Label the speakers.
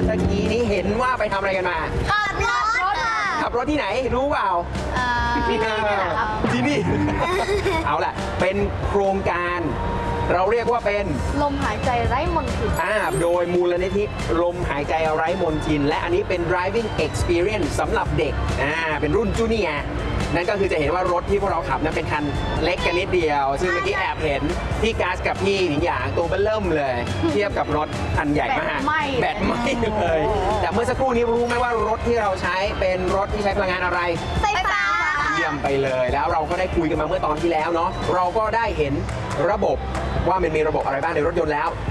Speaker 1: ตะกี้นี้เห็นว่าไปทำอะไรกันมา
Speaker 2: ขับรถค่ะ
Speaker 1: ขับรถที่ไหนรู้เปล่า
Speaker 2: ที่นี่แหละครับ
Speaker 1: ที่นี่ เอาล่ะเป็นโครงการเราเรียกว่าเป็น
Speaker 2: ลมหายใจไร้มนทิน
Speaker 1: โดยมูลนิธิลมหายใจไร้มนทินและอันนี้เป็น driving experience สำหรับเด็กเป็นรุ่นจูเนียร์นั่นก็คือจะเห็นว่ารถที่พวกเราขับนั้นเป็นคันเล็กกันนิดเดียว ซึ่งเมื่อกี้แอบเห็นพี่ก๊าซกับพี่หนิงหยางตัวเบิ่มเลย เทียบกับรถคันใหญ่มากแบตไหม้เลย แต่เมื่อสักครู่นี้รู้ไหมว่ารถที่เราใช้เป็นรถที่ใช้พลังงานอะไร
Speaker 2: ไฟฟ้า
Speaker 1: เยี่ยมไปเลยแล้วเราก็ได้คุยกันมาเมื่อตอนที่แล้วเนาะเราก็ได้เห็นระบบว่ามันมีระบบอะไรบ้างในรถยนต์แล้ว